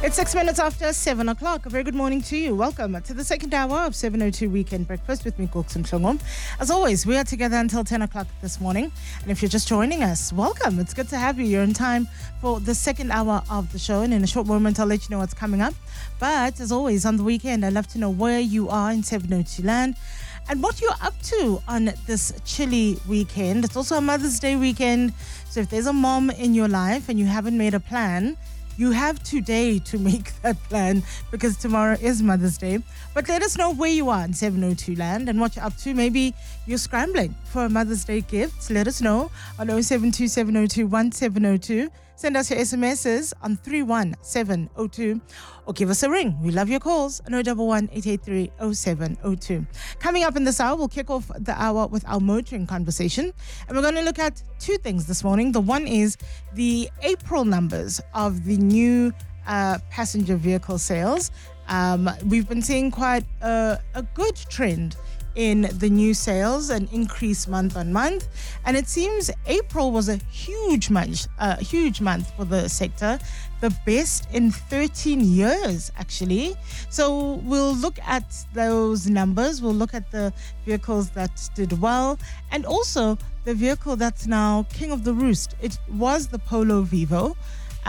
It's 6 minutes after 7 o'clock. A very good morning to you. Welcome to the second hour of 702 Weekend Breakfast with me, Koks and Mhlongo. As always, we are together until 10 o'clock this morning. And if you're just joining us, welcome. It's good to have you. You're in time for the second hour of the show. And in a short moment, I'll let you know what's coming up. But as always, on the weekend, I'd love to know where you are in 702 land and what you're up to on this chilly weekend. It's also a Mother's Day weekend. So if there's a mom in your life and you haven't made a plan, you have today to make that plan because tomorrow is Mother's Day. But let us know where you are in 702 land and what you're up to. Maybe you're scrambling for a Mother's Day gift. Let us know on 072-702-1702. Send us your SMSs on 31702 or give us a ring. We love your calls on 011-883-0702. Coming up in this hour, we'll kick off the hour with our motoring conversation. And we're going to look at two things this morning. The one is the April numbers of the new passenger vehicle sales. We've been seeing quite a good trend in the new sales, an increase month on month, and it seems April was a huge month for the sector, the best in 13 years actually. So we'll look at those numbers, we'll look at the vehicles that did well, and also the vehicle that's now king of the roost. It was the Polo Vivo.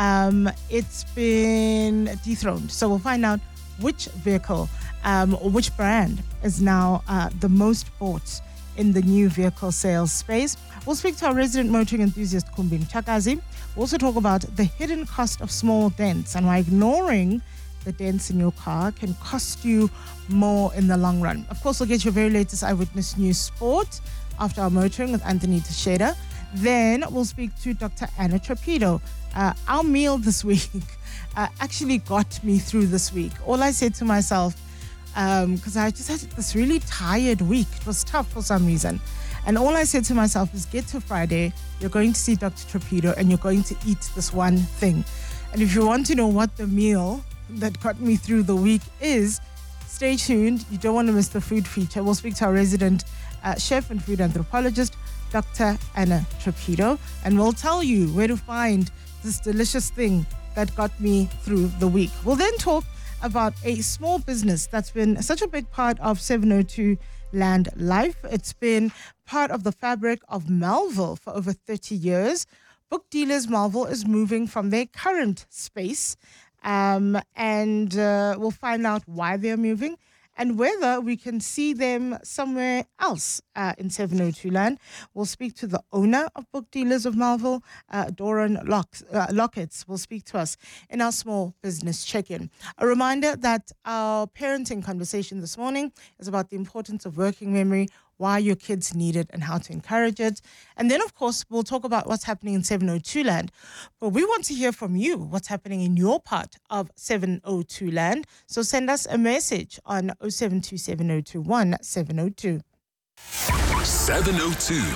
It's been dethroned, so we'll find out which vehicle or which brand is now the most bought in the new vehicle sales space. We'll speak to our resident motoring enthusiast, Kumbin Chakazi. We'll also talk about the hidden cost of small dents and why ignoring the dents in your car can cost you more in the long run. Of course, we'll get your very latest Eyewitness News Sport after our motoring with Anthony Teixeira. Then we'll speak to Dr. Anna Trapido. Our meal this week actually got me through this week. All I said to myself, because I just had this really tired week. It was tough for some reason. And all I said to myself is, get to Friday, you're going to see Dr. Trapido and you're going to eat this one thing. And if you want to know what the meal that got me through the week is, stay tuned. You don't want to miss the food feature. We'll speak to our resident chef and food anthropologist, Dr. Anna Trapido, and we'll tell you where to find this delicious thing that got me through the week. We'll then talk about a small business that's been such a big part of 702 land life. It's been part of the fabric of Melville for over 30 years. Book Dealers Melville is moving from their current space, and we'll find out why they're moving and whether we can see them somewhere else in 702 land. We'll speak to the owner of Book Dealers of Melville, Doran Locketts, will speak to us in our small business check-in. A reminder that our parenting conversation this morning is about the importance of working memory, why your kids need it and how to encourage it. And then, of course, we'll talk about what's happening in 702 land. But we want to hear from you, what's happening in your part of 702 land. So send us a message on 072 7021 702. 702